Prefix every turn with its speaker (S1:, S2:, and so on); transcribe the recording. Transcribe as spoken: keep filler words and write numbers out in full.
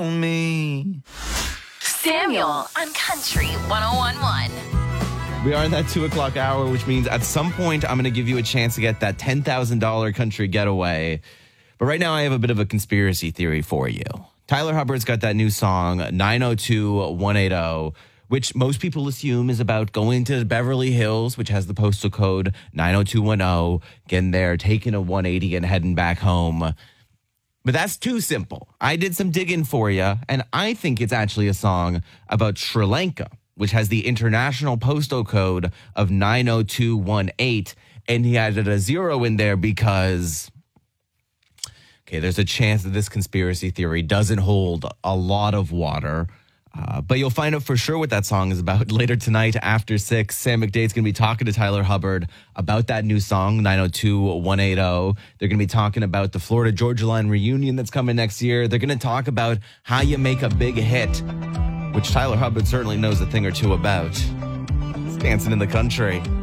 S1: me.
S2: Samuel on Country one oh one point one.
S1: We are in that two o'clock hour, which means at some point I'm going to give you a chance to get that ten thousand dollars country getaway. But right now I have a bit of a conspiracy theory for you. Tyler Hubbard's got that new song, nine oh two one eighty, which most people assume is about going to Beverly Hills, which has the postal code nine oh two one oh, getting there, taking a one eighty and heading back home. But that's too simple. I did some digging for you, and I think it's actually a song about Sri Lanka, which has the international postal code of nine oh two one eight, and he added a zero in there because, okay, there's a chance that this conspiracy theory doesn't hold a lot of water. Uh, but you'll find out for sure what that song is about later tonight after six. Sam McDade's going to be talking to Tyler Hubbard about that new song, nine oh two one eighty. They're going to be talking about the Florida Georgia Line reunion that's coming next year. They're going to talk about how you make a big hit, which Tyler Hubbard certainly knows a thing or two about. It's Dancing in the Country.